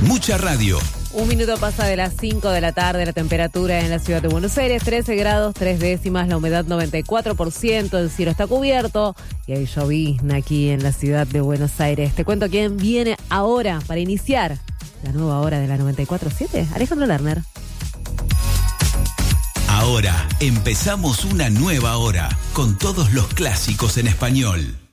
Mucha radio. 1 minuto pasa de las 5 de la tarde, la temperatura en la ciudad de Buenos Aires, 13 grados, 3 décimas, la humedad 94%, el cielo está cubierto y hay llovizna aquí en la ciudad de Buenos Aires. Te cuento quién viene ahora para iniciar la nueva hora de la 94.7, Alejandro Lerner. Ahora empezamos una nueva hora con todos los clásicos en español.